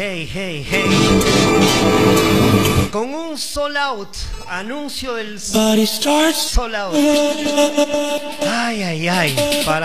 hey, hey, hey. Con un sold out, anuncio del sold out. Ay, ay, ay.